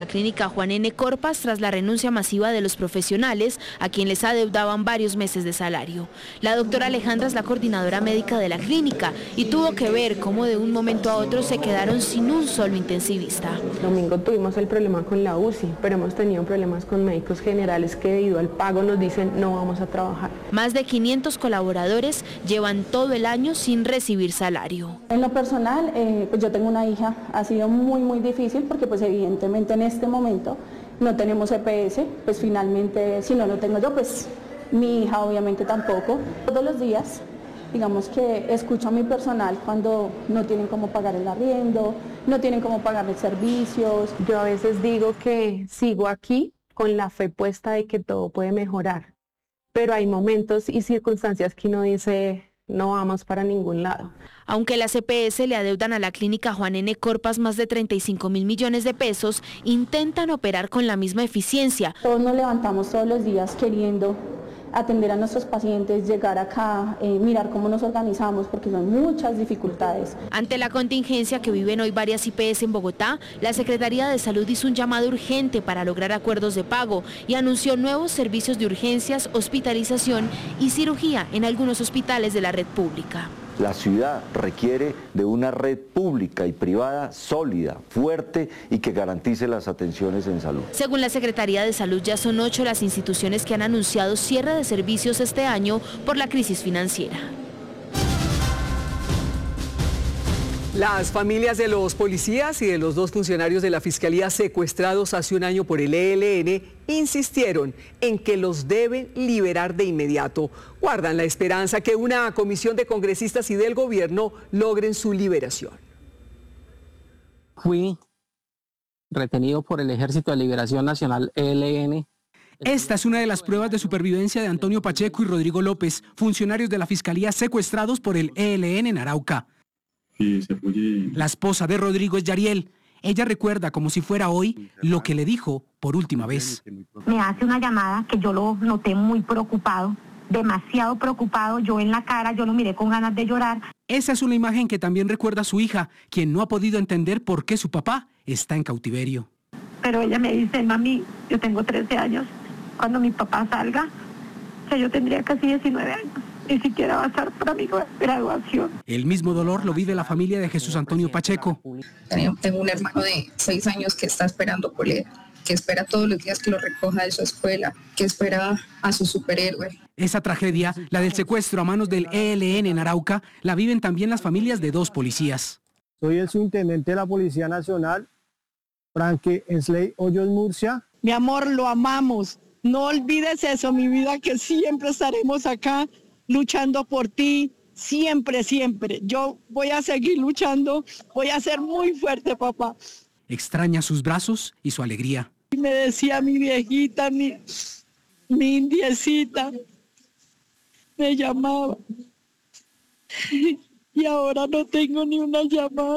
clínica Juan N. Corpas tras la renuncia masiva de los profesionales a quien les adeudaban varios meses de salario. La doctora Alejandra es la coordinadora médica de la clínica y tuvo que ver cómo de un momento a otro se quedaron sin un solo intensivista. El domingo tuvimos el problema con la UCI, pero hemos tenido problemas con médicos generales que debido al pago nos dicen no vamos a trabajar. Más de 500 colaboradores llevan todo el año sin recibir salario. En lo personal, pues yo tengo una hija, ha sido muy difícil porque pues evidentemente en este momento no tenemos EPS, pues finalmente si no lo tengo yo, pues mi hija obviamente tampoco. Todos los días, digamos que escucho a mi personal cuando no tienen cómo pagar el arriendo, no tienen cómo pagar servicios. Yo a veces digo que sigo aquí con la fe puesta de que todo puede mejorar, pero hay momentos y circunstancias que uno dice no vamos para ningún lado. Aunque las EPS le adeudan a la clínica Juan N. Corpas más de 35.000 millones de pesos, intentan operar con la misma eficiencia. Todos nos levantamos todos los días queriendo atender a nuestros pacientes, llegar acá, mirar cómo nos organizamos, porque son muchas dificultades. Ante la contingencia que viven hoy varias IPS en Bogotá, la Secretaría de Salud hizo un llamado urgente para lograr acuerdos de pago y anunció nuevos servicios de urgencias, hospitalización y cirugía en algunos hospitales de la red pública. La ciudad requiere de una red pública y privada sólida, fuerte y que garantice las atenciones en salud. Según la Secretaría de Salud, ya son 8 las instituciones que han anunciado cierre de servicios este año por la crisis financiera. Las familias de los policías y de los 2 funcionarios de la Fiscalía secuestrados hace un año por el ELN insistieron en que los deben liberar de inmediato. Guardan la esperanza que una comisión de congresistas y del gobierno logren su liberación. Fui retenido por el Ejército de Liberación Nacional, ELN. Esta es una de las pruebas de supervivencia de Antonio Pacheco y Rodrigo López, funcionarios de la Fiscalía secuestrados por el ELN en Arauca. La esposa de Rodrigo es Yariel. Ella recuerda como si fuera hoy lo que le dijo por última vez. Me hace una llamada que yo lo noté muy preocupado, demasiado preocupado. Yo en la cara, yo lo miré con ganas de llorar. Esa es una imagen que también recuerda a su hija, quien no ha podido entender por qué su papá está en cautiverio. Pero ella me dice, mami, yo tengo 13 años. Cuando mi papá salga, o sea, yo tendría casi 19 años. Ni siquiera va a estar para mi graduación. El mismo dolor lo vive la familia de Jesús Antonio Pacheco. Tengo un hermano de 6 años que está esperando por él, que espera todos los días que lo recoja de su escuela, que espera a su superhéroe. Esa tragedia, la del secuestro a manos del ELN en Arauca, la viven también las familias de 2 policías. Soy el subintendente de la Policía Nacional, Franque Ensley Hoyos Murcia. Mi amor, lo amamos. No olvides eso, mi vida, que siempre estaremos acá luchando por ti, siempre, siempre. Yo voy a seguir luchando, voy a ser muy fuerte, papá. Extraña sus brazos y su alegría. Me decía mi viejita, mi indiecita, me llamaba. Y ahora no tengo ni una llamada.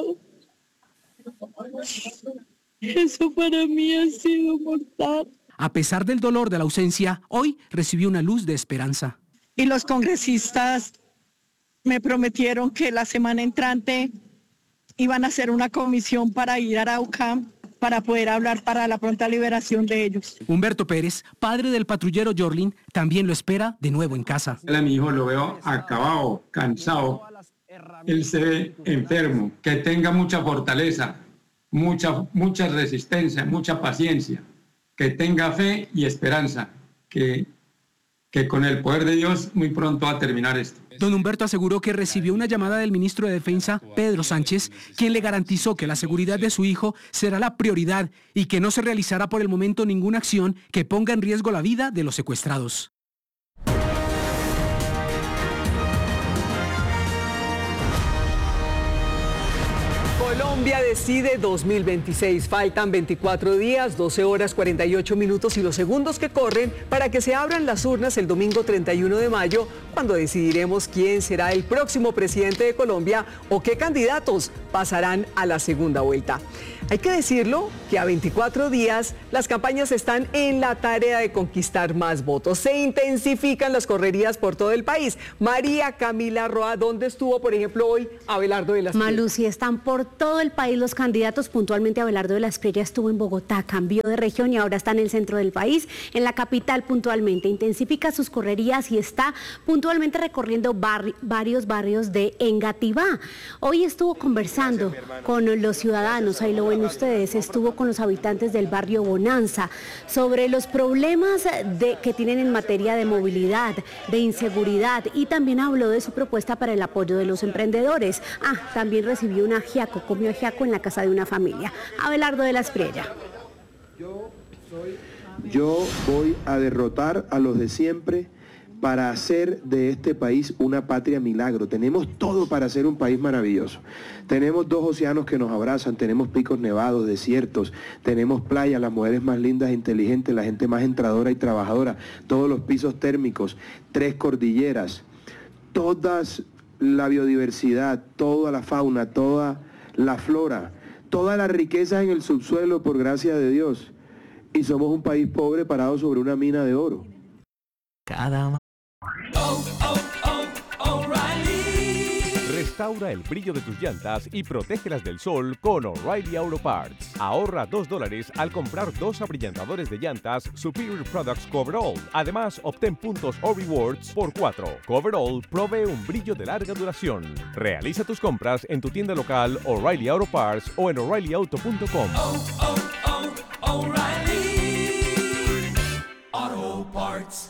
Eso para mí ha sido mortal. A pesar del dolor de la ausencia, hoy recibió una luz de esperanza. Y los congresistas me prometieron que la semana entrante iban a hacer una comisión para ir a Arauca para poder hablar para la pronta liberación de ellos. Humberto Pérez, padre del patrullero Jorlin, también lo espera de nuevo en casa. A mi hijo lo veo acabado, cansado. Él se ve enfermo. Que tenga mucha fortaleza, mucha resistencia, mucha paciencia. Que tenga fe y esperanza. Que con el poder de Dios muy pronto va a terminar esto. Don Humberto aseguró que recibió una llamada del ministro de Defensa, Pedro Sánchez, quien le garantizó que la seguridad de su hijo será la prioridad y que no se realizará por el momento ninguna acción que ponga en riesgo la vida de los secuestrados. Colombia decide 2026. Faltan 24 días, 12 horas, 48 minutos y los segundos que corren para que se abran las urnas el domingo 31 de mayo, cuando decidiremos quién será el próximo presidente de Colombia o qué candidatos pasarán a la segunda vuelta. Hay que decirlo que a 24 días las campañas están en la tarea de conquistar más votos. Se intensifican las correrías por todo el país. María Camila Roa, ¿dónde estuvo, por ejemplo, hoy Abelardo de la Espriella? Malusi, están por todo el país los candidatos. Puntualmente Abelardo de la Espriella estuvo en Bogotá, cambió de región y ahora está en el centro del país, en la capital puntualmente. Intensifica sus correrías y está puntualmente recorriendo varios barrios de Engativá. Hoy estuvo conversando con los ciudadanos, ahí lo ven ustedes, estuvo con los habitantes del barrio Bonanza sobre los problemas que tienen en materia de movilidad, de inseguridad, y también habló de su propuesta para el apoyo de los emprendedores. También recibió un ajiaco, comió ajiaco en la casa de una familia. Abelardo de la Espriella. Yo voy a derrotar a los de siempre para hacer de este país una patria milagro. Tenemos todo para ser un país maravilloso. Tenemos 2 océanos que nos abrazan, tenemos picos nevados, desiertos, tenemos playas, las mujeres más lindas e inteligentes, la gente más entradora y trabajadora, todos los pisos térmicos, 3 cordilleras, toda la biodiversidad, toda la fauna, toda la flora, toda la riqueza en el subsuelo por gracia de Dios. Y somos un país pobre parado sobre una mina de oro. Restaura el brillo de tus llantas y protégelas del sol con O'Reilly Auto Parts. Ahorra $2 al comprar 2 abrillantadores de llantas Superior Products Coverall. Además, obtén puntos o rewards por 4. Coverall provee un brillo de larga duración. Realiza tus compras en tu tienda local O'Reilly Auto Parts o en O'ReillyAuto.com. O'Reilly Auto Parts.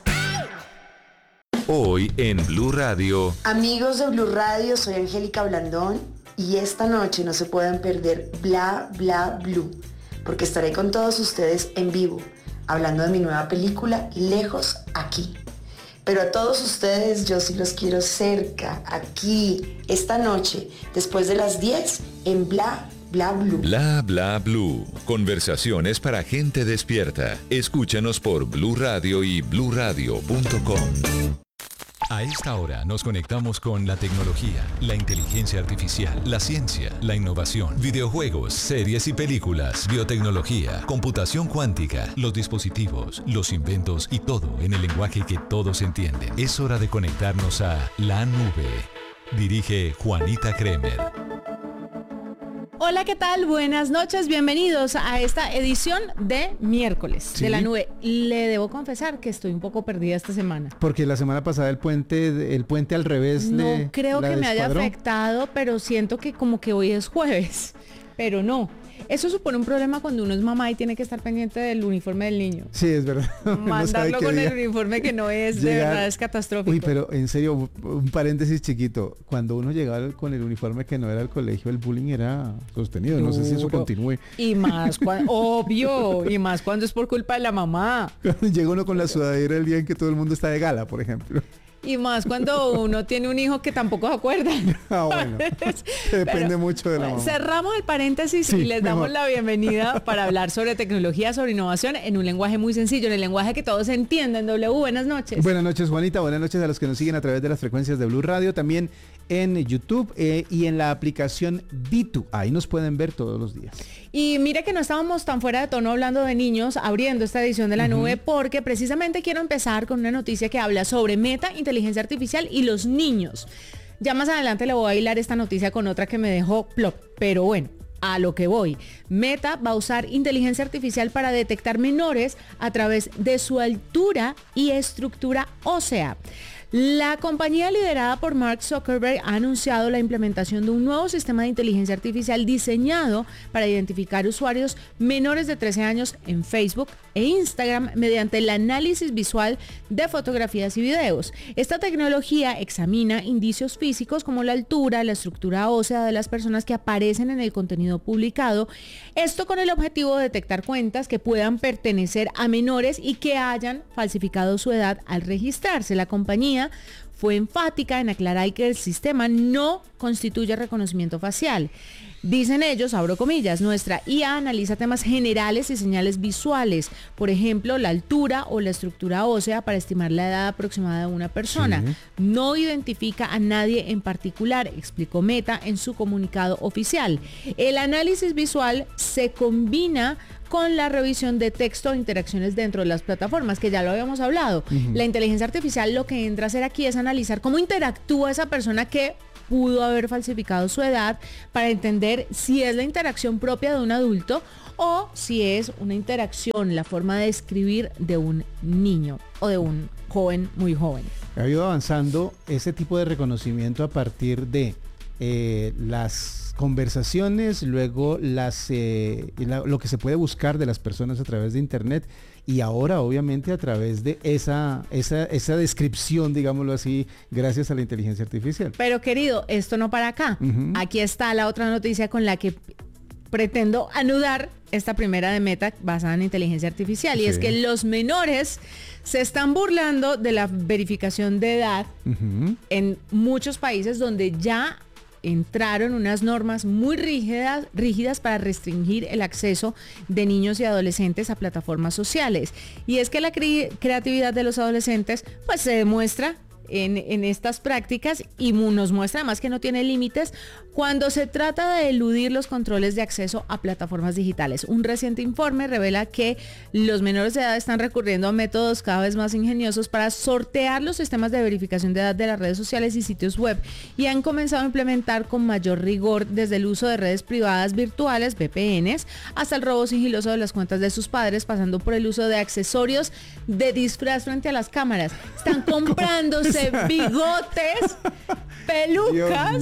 Hoy en Blue Radio. Amigos de Blue Radio, soy Angélica Blandón y esta noche no se pueden perder Bla Bla Blue, porque estaré con todos ustedes en vivo, hablando de mi nueva película, Lejos Aquí. Pero a todos ustedes yo sí los quiero cerca, aquí, esta noche, después de las 10, en Bla Bla Blue. Bla Bla Blue. Conversaciones para gente despierta. Escúchanos por Blue Radio y bluradio.com. A esta hora nos conectamos con la tecnología, la inteligencia artificial, la ciencia, la innovación, videojuegos, series y películas, biotecnología, computación cuántica, los dispositivos, los inventos y todo en el lenguaje que todos entienden. Es hora de conectarnos a La Nube. Dirige Juanita Kremer. Hola, ¿qué tal? Buenas noches, bienvenidos a esta edición de miércoles de La Nube. Le debo confesar que estoy un poco perdida esta semana. Porque la semana pasada el puente al revés no creo que me haya afectado, pero siento que como que hoy es jueves, pero no. Eso supone un problema cuando uno es mamá y tiene que estar pendiente del uniforme del niño. Sí, es verdad. Mandarlo con el uniforme que no es, de verdad es catastrófico. Uy, pero en serio, un paréntesis chiquito. Cuando uno llegaba con el uniforme que no era al colegio, el bullying era sostenido. No sé si eso continúe. Y más, obvio, y más cuando es por culpa de la mamá. Llega uno con la sudadera el día en que todo el mundo está de gala, por ejemplo. Y más cuando uno tiene un hijo que tampoco se acuerda. Bueno, depende mucho de la mamá. Cerramos el paréntesis y les damos la bienvenida para hablar sobre tecnología, sobre innovación en un lenguaje muy sencillo, en el lenguaje que todos entienden. W, buenas noches. Buenas noches, Juanita. Buenas noches a los que nos siguen a través de las frecuencias de Blue Radio, también en YouTube y en la aplicación Bitu. Ahí nos pueden ver todos los días. Y mire que no estábamos tan fuera de tono hablando de niños, abriendo esta edición de La Nube, porque precisamente quiero empezar con una noticia que habla sobre Meta, inteligencia artificial y los niños. Ya más adelante le voy a hilar esta noticia con otra que me dejó plop, pero bueno, a lo que voy. Meta va a usar inteligencia artificial para detectar menores a través de su altura y estructura ósea. La compañía liderada por Mark Zuckerberg ha anunciado la implementación de un nuevo sistema de inteligencia artificial diseñado para identificar usuarios menores de 13 años en Facebook e Instagram mediante el análisis visual de fotografías y videos. Esta tecnología examina indicios físicos como la altura, la estructura ósea de las personas que aparecen en el contenido publicado. Esto con el objetivo de detectar cuentas que puedan pertenecer a menores y que hayan falsificado su edad al registrarse. La compañía fue enfática en aclarar que el sistema no constituye reconocimiento facial. Dicen ellos, abro comillas, nuestra IA analiza temas generales y señales visuales, por ejemplo, la altura o la estructura ósea para estimar la edad aproximada de una persona. Sí. No identifica a nadie en particular, explicó Meta en su comunicado oficial. El análisis visual se combina con la revisión de texto o interacciones dentro de las plataformas, que ya lo habíamos hablado. La inteligencia artificial lo que entra a hacer aquí es analizar cómo interactúa esa persona que pudo haber falsificado su edad para entender si es la interacción propia de un adulto o si es una interacción, la forma de escribir de un niño o de un joven muy joven. Ha ido avanzando ese tipo de reconocimiento a partir de las conversaciones, luego lo que se puede buscar de las personas a través de internet y ahora obviamente a través de esa descripción, digámoslo así, gracias a la inteligencia artificial. Pero querido, esto no para acá. Aquí está la otra noticia con la que pretendo anudar esta primera de Meta basada en inteligencia artificial, y es que los menores se están burlando de la verificación de edad en muchos países donde ya entraron unas normas muy rígidas para restringir el acceso de niños y adolescentes a plataformas sociales. Y es que la creatividad de los adolescentes pues se demuestra en estas prácticas y nos muestra además que no tiene límites cuando se trata de eludir los controles de acceso a plataformas digitales. Un reciente informe revela que los menores de edad están recurriendo a métodos cada vez más ingeniosos para sortear los sistemas de verificación de edad de las redes sociales y sitios web, y han comenzado a implementar con mayor rigor desde el uso de redes privadas virtuales, VPNs, hasta el robo sigiloso de las cuentas de sus padres, pasando por el uso de accesorios de disfraz frente a las cámaras. Están comprándose bigotes, pelucas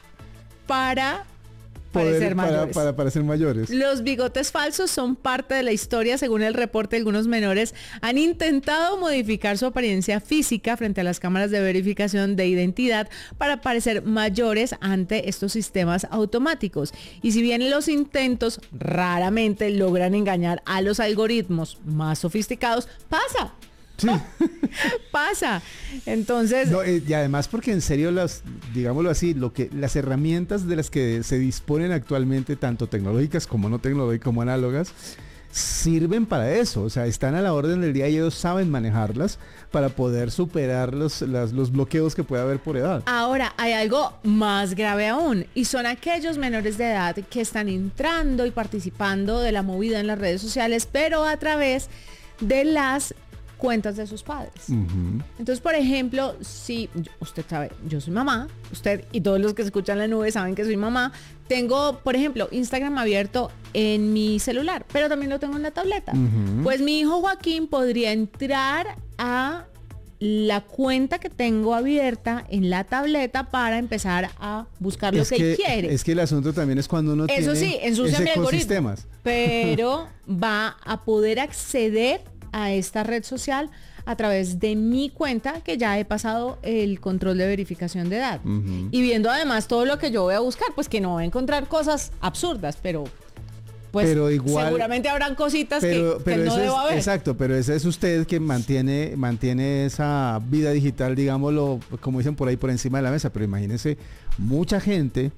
para parecer mayores. Para parecer mayores. Los bigotes falsos son parte de la historia. Según el reporte, algunos menores han intentado modificar su apariencia física frente a las cámaras de verificación de identidad para parecer mayores ante estos sistemas automáticos. Y si bien los intentos raramente logran engañar a los algoritmos más sofisticados, pasa. Sí. Pasa. Entonces. No, y además porque en serio digámoslo así, las herramientas de las que se disponen actualmente, tanto tecnológicas como no tecnológicas, como análogas, sirven para eso. O sea, están a la orden del día y ellos saben manejarlas para poder superar los bloqueos que puede haber por edad. Ahora, hay algo más grave aún, y son aquellos menores de edad que están entrando y participando de la movida en las redes sociales, pero a través de las cuentas de sus padres. Entonces, por ejemplo, si usted sabe, yo soy mamá, usted y todos los que escuchan La Nube saben que soy mamá, tengo, por ejemplo, Instagram abierto en mi celular, pero también lo tengo en la tableta. Pues mi hijo Joaquín podría entrar a la cuenta que tengo abierta en la tableta para empezar a buscar lo que él quiere. Es que el asunto también es cuando uno eso tiene sí, ensucia mi algoritmo, pero va a poder acceder a esta red social a través de mi cuenta, que ya he pasado el control de verificación de edad. Y viendo además todo lo que yo voy a buscar, pues que no voy a encontrar cosas absurdas, pero igual, seguramente habrán cositas que no debo haber. Exacto, pero ese es usted que mantiene esa vida digital, digámoslo, como dicen por ahí, por encima de la mesa. Pero imagínese mucha gente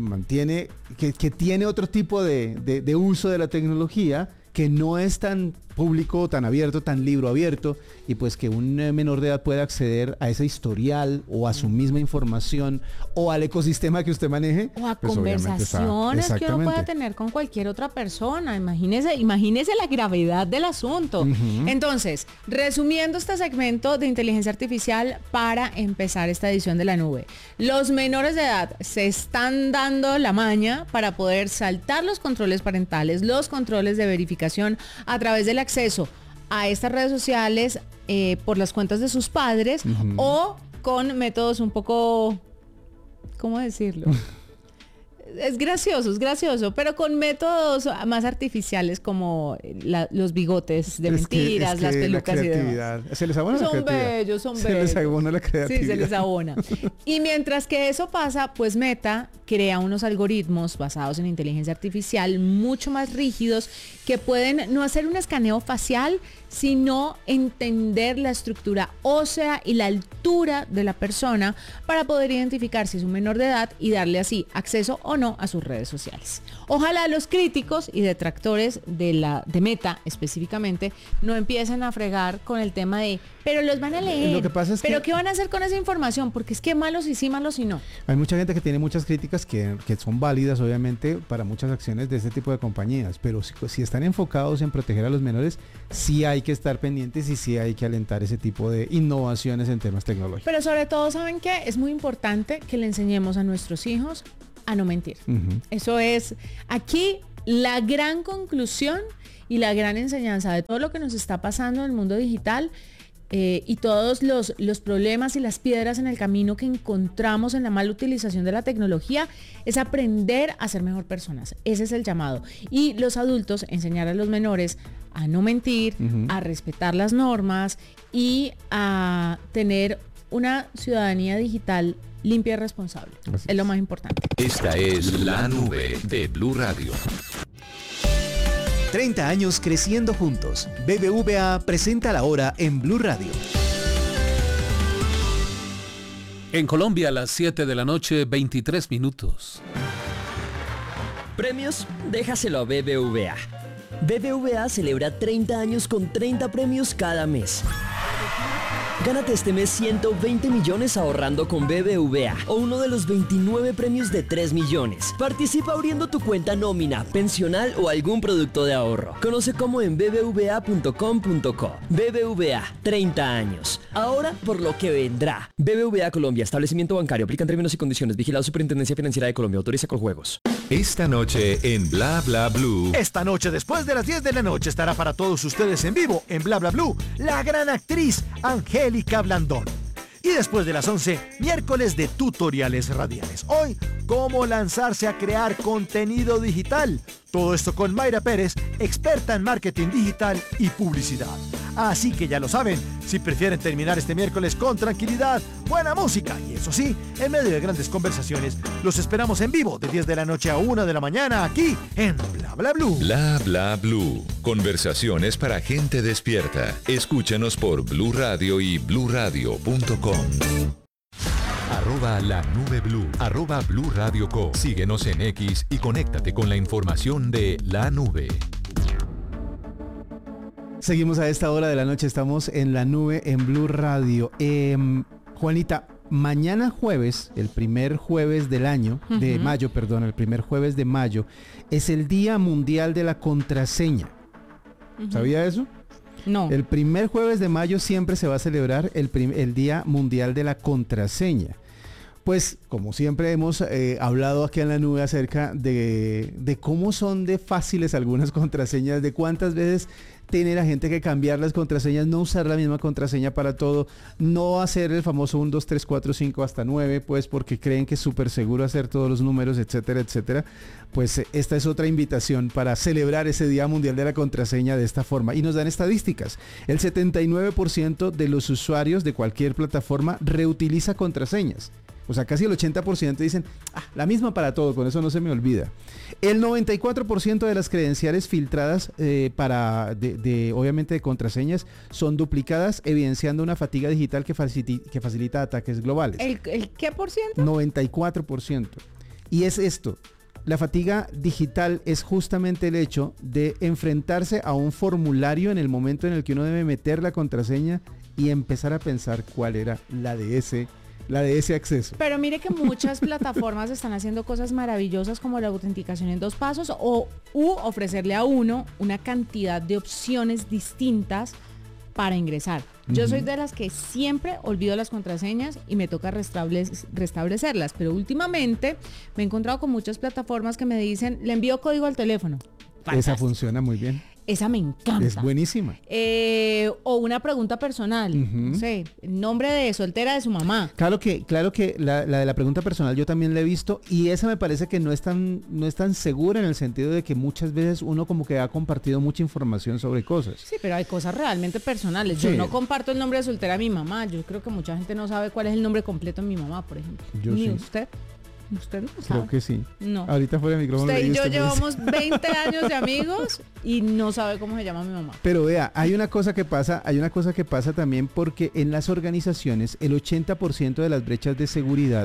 que tiene otro tipo de uso de la tecnología, que no es tan público, tan abierto, tan libro abierto, y pues que un menor de edad pueda acceder a ese historial o a su misma información o al ecosistema que usted maneje. O a pues conversaciones que uno pueda tener con cualquier otra persona. Imagínese la gravedad del asunto. Entonces, resumiendo este segmento de inteligencia artificial para empezar esta edición de La Nube. Los menores de edad se están dando la maña para poder saltar los controles parentales, los controles de verificación a través del acceso a estas redes sociales por las cuentas de sus padres o con métodos un poco, ¿cómo decirlo? Es gracioso, pero con métodos más artificiales como los bigotes de mentiras, las pelucas y demás. Se les abona la creatividad. Son bellos. Se les abona la creatividad. Sí, se les abona. Y mientras que eso pasa, pues Meta crea unos algoritmos basados en inteligencia artificial mucho más rígidos que pueden no hacer un escaneo facial, sino entender la estructura ósea y la altura de la persona para poder identificar si es un menor de edad y darle así acceso o no no a sus redes sociales. Ojalá los críticos y detractores de Meta específicamente no empiecen a fregar con el tema de, pero los van a leer, lo que pasa es pero ¿qué van a hacer con esa información? Porque es que malos y sí, malos y no. Hay mucha gente que tiene muchas críticas que son válidas, obviamente, para muchas acciones de este tipo de compañías, pero si están enfocados en proteger a los menores, sí hay que estar pendientes y sí hay que alentar ese tipo de innovaciones en temas tecnológicos. Pero sobre todo, ¿saben qué? Es muy importante que le enseñemos a nuestros hijos a no mentir. Eso es aquí la gran conclusión y la gran enseñanza de todo lo que nos está pasando en el mundo digital. Y todos los problemas y las piedras en el camino que encontramos en la mala utilización de la tecnología, es aprender a ser mejor personas. Ese es el llamado. Y los adultos, enseñar a los menores a no mentir, a respetar las normas y a tener una ciudadanía digital limpia y responsable. Es lo más importante. Esta es La Nube de Blue Radio. 30 años creciendo juntos. BBVA presenta la hora en Blue Radio. En Colombia a las 7 de la noche, 23 minutos. Premios, déjaselo a BBVA. BBVA celebra 30 años con 30 premios cada mes. Gánate este mes 120 millones ahorrando con BBVA o uno de los 29 premios de 3 millones. Participa abriendo tu cuenta nómina, pensional o algún producto de ahorro. Conoce cómo en bbva.com.co. BBVA, 30 años. Ahora por lo que vendrá. BBVA Colombia, establecimiento bancario. Aplican términos y condiciones. Vigilado Superintendencia Financiera de Colombia. Autoriza con juegos. Esta noche en Bla Bla Blue. Esta noche después de las 10 de la noche estará para todos ustedes en vivo en Bla Bla Blue la gran actriz Angélica Blandón. Y después de las 11, miércoles de tutoriales radiales. Hoy, cómo lanzarse a crear contenido digital. Todo esto con Mayra Pérez, experta en marketing digital y publicidad. Así que ya lo saben, si prefieren terminar este miércoles con tranquilidad, buena música y eso sí, en medio de grandes conversaciones, los esperamos en vivo de 10 de la noche a 1 de la mañana aquí en Bla Bla Blue. Bla Bla Blue. Conversaciones para gente despierta. Escúchanos por Blue Radio y bluradio.com. @La Nube Blue, @Blue Radio Co. Síguenos en X y conéctate con la información de La Nube. Seguimos a esta hora de la noche, estamos en La Nube en Blue Radio. Juanita, mañana jueves, el primer jueves del año, de mayo, perdón, el primer jueves de mayo, es el Día Mundial de la Contraseña. ¿Sabía eso? No. El primer jueves de mayo siempre se va a celebrar el Día Mundial de la Contraseña. Pues, como siempre hemos hablado aquí en La Nube acerca de cómo son de fáciles algunas contraseñas, de cuántas veces tiene la gente que cambiar las contraseñas, no usar la misma contraseña para todo, no hacer el famoso 1, 2, 3, 4, 5 hasta 9, pues porque creen que es súper seguro hacer todos los números, etcétera, etcétera. Pues esta es otra invitación para celebrar ese Día Mundial de la Contraseña de esta forma. Y nos dan estadísticas. El 79% de los usuarios de cualquier plataforma reutiliza contraseñas. O sea, casi el 80% dicen, la misma para todo, con eso no se me olvida. El 94% de las credenciales filtradas obviamente de contraseñas son duplicadas, evidenciando una fatiga digital que facilita ataques globales. ¿El qué por ciento? 94%. Y es esto. La fatiga digital es justamente el hecho de enfrentarse a un formulario en el momento en el que uno debe meter la contraseña y empezar a pensar cuál era la de ese acceso. Pero mire que muchas plataformas están haciendo cosas maravillosas como la autenticación en 2 pasos u ofrecerle a uno una cantidad de opciones distintas para ingresar. Yo soy de las que siempre olvido las contraseñas y me toca restablecerlas, pero últimamente me he encontrado con muchas plataformas que me dicen, le envío código al teléfono. Fantástico. Esa funciona muy bien. Esa me encanta. Es buenísima. O una pregunta personal. No sé, nombre de soltera de su mamá. Claro que la de la pregunta personal yo también la he visto y esa me parece que no es tan segura en el sentido de que muchas veces uno como que ha compartido mucha información sobre cosas. Sí, pero hay cosas realmente personales. Yo no comparto el nombre de soltera de mi mamá. Yo creo que mucha gente no sabe cuál es el nombre completo de mi mamá, por ejemplo. Ni sí. Usted. ¿Usted no sabe? Creo que sí. No. Ahorita fuera del micrófono. Usted y yo llevamos 20 años de amigos y no sabe cómo se llama mi mamá. Pero vea, hay una cosa que pasa también porque en las organizaciones el 80% de las brechas de seguridad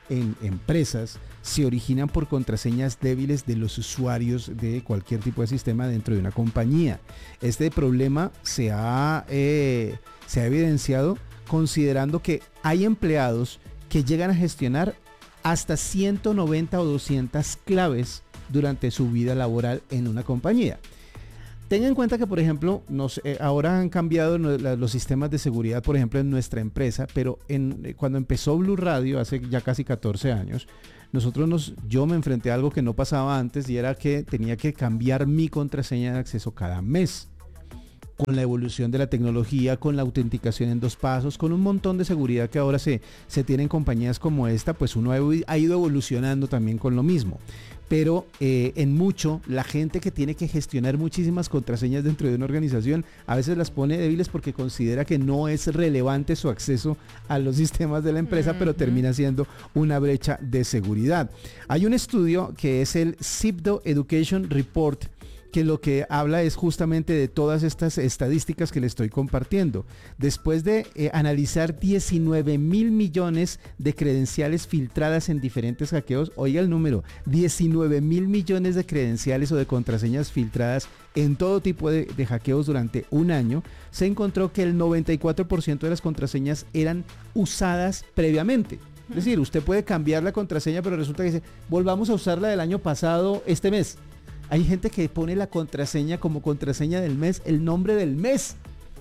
en empresas se originan por contraseñas débiles de los usuarios de cualquier tipo de sistema dentro de una compañía. Este problema se ha evidenciado considerando que hay empleados que llegan a gestionar hasta 190 o 200 claves durante su vida laboral en una compañía. Tenga en cuenta que, por ejemplo, ahora han cambiado los sistemas de seguridad, por ejemplo, en nuestra empresa, pero cuando empezó Blue Radio, hace ya casi 14 años, yo me enfrenté a algo que no pasaba antes, y era que tenía que cambiar mi contraseña de acceso cada mes. Con la evolución de la tecnología, con la autenticación en 2 pasos, con un montón de seguridad que ahora se tiene en compañías como esta, pues uno ha ido evolucionando también con lo mismo. Pero en mucho, la gente que tiene que gestionar muchísimas contraseñas dentro de una organización, a veces las pone débiles porque considera que no es relevante su acceso a los sistemas de la empresa, pero termina siendo una brecha de seguridad. Hay un estudio que es el Cibdo Education Report, que lo que habla es justamente de todas estas estadísticas que le estoy compartiendo. Después de analizar 19 mil millones de credenciales filtradas en diferentes hackeos, oiga el número, 19 mil millones de credenciales o de contraseñas filtradas en todo tipo de hackeos durante un año, se encontró que el 94% de las contraseñas eran usadas previamente. Es decir, usted puede cambiar la contraseña, pero resulta que dice, volvamos a usarla del año pasado este mes. Hay gente que pone la contraseña como contraseña del mes, el nombre del mes.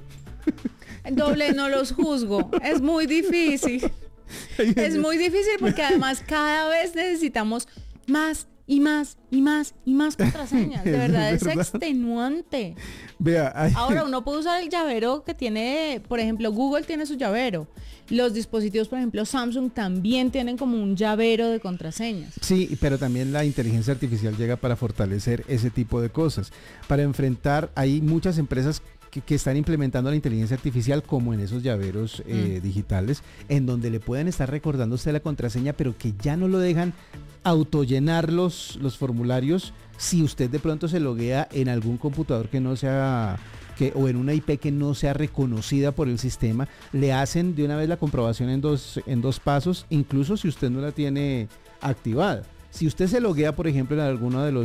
Doble, no los juzgo. Es muy difícil. Es muy difícil porque además cada vez necesitamos más y más y más y más contraseñas. De verdad, es extenuante. Vea, ahora uno puede usar el llavero que tiene, por ejemplo, Google tiene su llavero. Los dispositivos, por ejemplo, Samsung también tienen como un llavero de contraseñas. Sí, pero también la inteligencia artificial llega para fortalecer ese tipo de cosas. Para enfrentar, hay muchas empresas que están implementando la inteligencia artificial como en esos llaveros digitales, en donde le pueden estar recordando a usted la contraseña, pero que ya no lo dejan autollenar los formularios si usted de pronto se loguea en algún computador que no sea... o en una IP que no sea reconocida por el sistema, le hacen de una vez la comprobación en dos pasos, incluso si usted no la tiene activada. Si usted se loguea, por ejemplo, en alguno de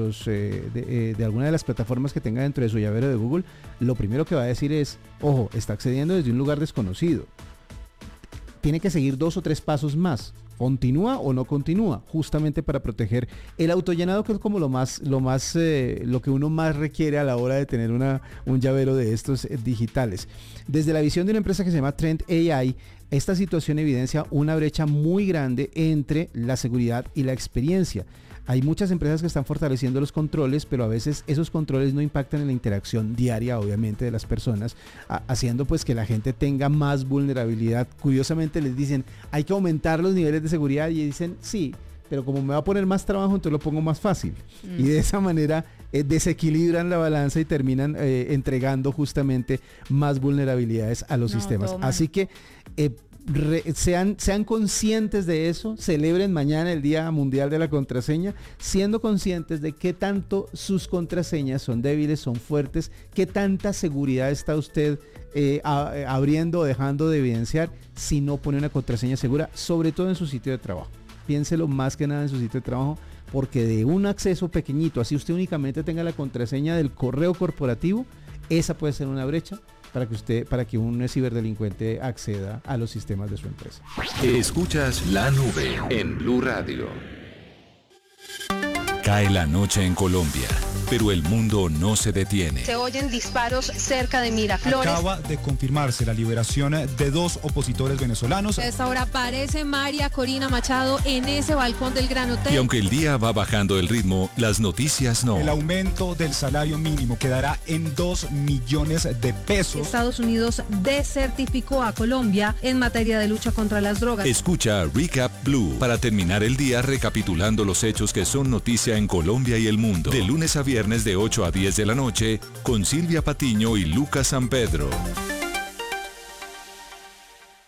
alguna de las plataformas que tenga dentro de su llavero de Google, lo primero que va a decir es, ojo, está accediendo desde un lugar desconocido. Tiene que seguir 2 o 3 pasos más. ¿Continúa o no continúa? Justamente para proteger el autollenado, que es como lo que uno más requiere a la hora de tener un llavero de estos digitales. Desde la visión de una empresa que se llama Trend AI, esta situación evidencia una brecha muy grande entre la seguridad y la experiencia. Hay muchas empresas que están fortaleciendo los controles, pero a veces esos controles no impactan en la interacción diaria, obviamente, de las personas, haciendo pues que la gente tenga más vulnerabilidad. Curiosamente les dicen, hay que aumentar los niveles de seguridad, y dicen, sí, pero como me va a poner más trabajo, entonces lo pongo más fácil. Y de esa manera desequilibran la balanza y terminan entregando justamente más vulnerabilidades a los sistemas. Así que sean conscientes de eso, celebren mañana el Día Mundial de la Contraseña, siendo conscientes de qué tanto sus contraseñas son débiles, son fuertes, qué tanta seguridad está usted abriendo o dejando de evidenciar si no pone una contraseña segura, sobre todo en su sitio de trabajo. Piénselo más que nada en su sitio de trabajo, porque de un acceso pequeñito, así usted únicamente tenga la contraseña del correo corporativo, esa puede ser una brecha para que un ciberdelincuente acceda a los sistemas de su empresa. Escuchas La Nube en Blue Radio. Cae la noche en Colombia, pero el mundo no se detiene. Se oyen disparos cerca de Miraflores. Acaba de confirmarse la liberación de 2 opositores venezolanos. A esta hora aparece María Corina Machado en ese balcón del Gran Hotel. Y aunque el día va bajando el ritmo, las noticias no. El aumento del salario mínimo quedará en 2 millones de pesos. Estados Unidos desertificó a Colombia en materia de lucha contra las drogas. Escucha Recap Blue para terminar el día recapitulando los hechos que son noticia en Colombia y el mundo. De lunes a viernes de 8 a 10 de la noche con Silvia Patiño y Lucas San Pedro.